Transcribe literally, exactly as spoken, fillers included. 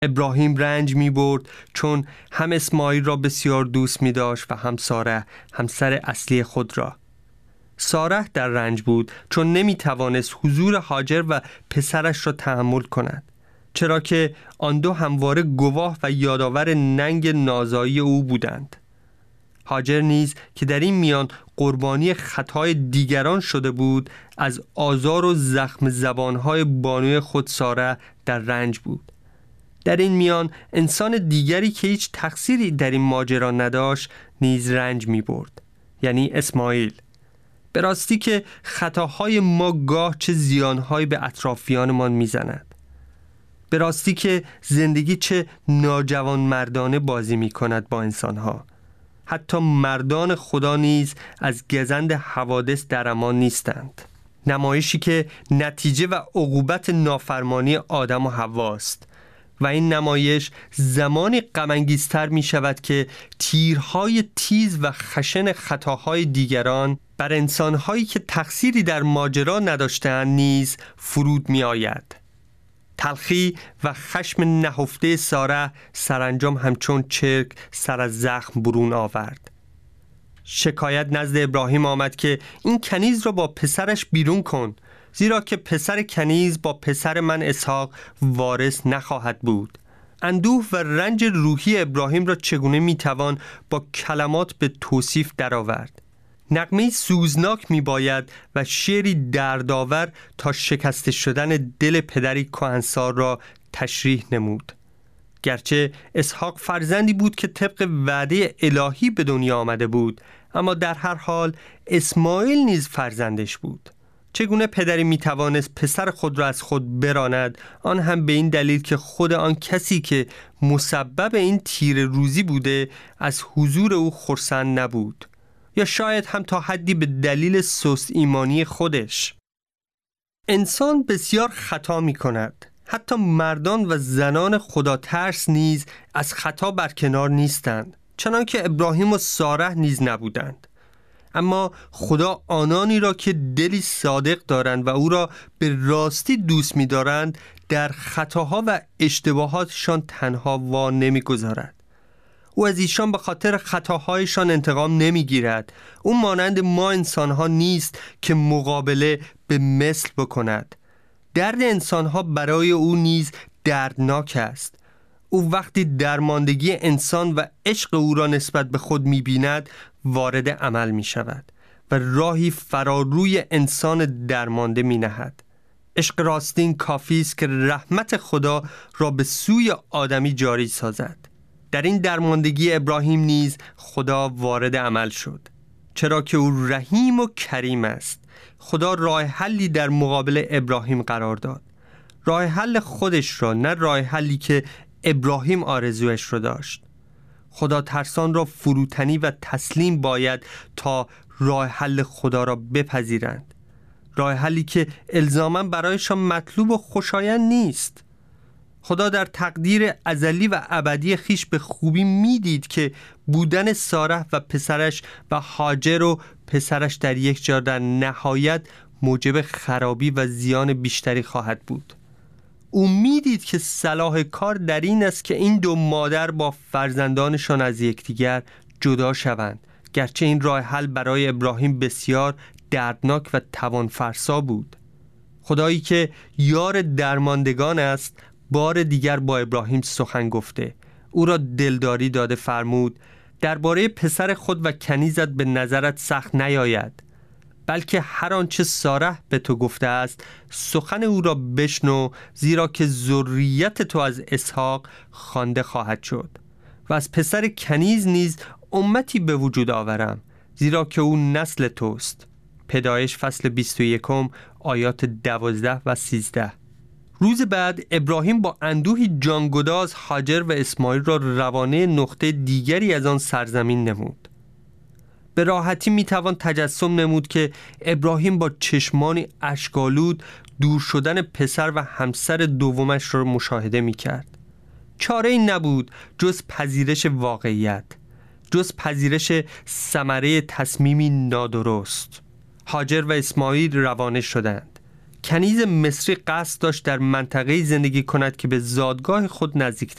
ابراهیم رنج می برد چون هم اسماعیل را بسیار دوست می داشت و هم ساره همسر اصلی خود را. ساره در رنج بود چون نمی توانست حضور هاجر و پسرش را تحمل کند، چرا که آن دو همواره گواه و یادآور ننگ نازایی او بودند. هاجر نیز که در این میان قربانی خطای دیگران شده بود، از آزار و زخم زبانهای بانوی خود ساره در رنج بود. در این میان انسان دیگری که هیچ تقصیری در این ماجرا نداشت نیز رنج می برد، یعنی اسماعیل. به راستی که خطاهای ما گاه چه زیانهایی به اطرافیانمان می زند. به راستی که زندگی چه ناجوان مردانه بازی می کند با انسانها. حتی مردان خدا نیز از گزند حوادث در امان نیستند. نمایشی که نتیجه و عقوبت نافرمانی آدم و حواست و این نمایش زمانی غم‌انگیزتر می شود که تیرهای تیز و خشن خطاهای دیگران بر انسانهایی که تقصیری در ماجرا نداشتند نیز فرود می آید. تلخی و خشم نهفته ساره سرانجام همچون چرک سر از زخم برون آورد. شکایت نزد ابراهیم آمد که این کنیز را با پسرش بیرون کن، زیرا که پسر کنیز با پسر من اسحاق وارث نخواهد بود. اندوه و رنج روحی ابراهیم را چگونه میتوان با کلمات به توصیف درآورد؟ نغمه سوزناک می باید و شعری دردآور تا شکسته شدن دل پدری کهنسال را تشریح نمود. گرچه اسحاق فرزندی بود که طبق وعده الهی به دنیا آمده بود، اما در هر حال اسماعیل نیز فرزندش بود. چگونه پدری می توانست پسر خود را از خود براند، آن هم به این دلیل که خود آن کسی که مسبب این تیر روزی بوده از حضور او خرسند نبود، یا شاید هم تا حدی به دلیل سست ایمانی خودش. انسان بسیار خطا می کند. حتی مردان و زنان خدا ترس نیز از خطا برکنار نیستند، چنانکه ابراهیم و ساره نیز نبودند. اما خدا آنانی را که دلی صادق دارند و او را به راستی دوست می دارند در خطاها و اشتباهاتشان تنها وا نمی گذارد. او از ایشان به خاطر خطاهایشان انتقام نمی گیرد. او مانند ما انسانها نیست که مقابله به مثل بکند. درد انسانها برای او نیز دردناک است. او وقتی درماندگی انسان و عشق او را نسبت به خود می بیند وارد عمل می شود و راهی فراروی انسان درمانده می نهد. عشق راستین کافی است که رحمت خدا را به سوی آدمی جاری سازد. در این درماندگی ابراهیم نیز خدا وارد عمل شد، چرا که او رحیم و کریم است. خدا راه حلی در مقابل ابراهیم قرار داد، راه حل خودش را، نه راه حلی که ابراهیم آرزویش را داشت. خدا ترسان را فروتنی و تسلیم باید تا راه حل خدا را بپذیرند، راه حلی که الزاماً برایشان مطلوب و خوشایند نیست. خدا در تقدیر ازلی و ابدی خیش به خوبی میدید که بودن ساره و پسرش و هاجر و پسرش در یک جا در نهایت موجب خرابی و زیان بیشتری خواهد بود. او میدید که صلاح کار در این است که این دو مادر با فرزندانشان از یکدیگر جدا شوند، گرچه این راه حل برای ابراهیم بسیار دردناک و توانفرسا بود. خدایی که یار درماندگان است بار دیگر با ابراهیم سخن گفته، او را دلداری داده فرمود درباره پسر خود و کنیزت به نظرت سخت نیاید، بلکه هر آنچه ساره به تو گفته است سخن او را بشنو، زیرا که ذریت تو از اسحاق خوانده خواهد شد و از پسر کنیز نیز امتی به وجود آورم، زیرا که او نسل توست. پیدایش فصل بیست و یکم آیات دوازده و سیزده. روز بعد ابراهیم با اندوهی جانگداز هاجر و اسماعیل را روانه نقطه دیگری از آن سرزمین نمود. به راحتی میتوان تجسم نمود که ابراهیم با چشمانی اشک‌آلود دور شدن پسر و همسر دومش را مشاهده میکرد. چاره ای نبود جز پذیرش واقعیت، جز پذیرش ثمره تصمیمی نادرست. هاجر و اسماعیل روانه شدند. کنیز مصری قصد داشت در منطقه‌ای زندگی کند که به زادگاه خود نزدیکتر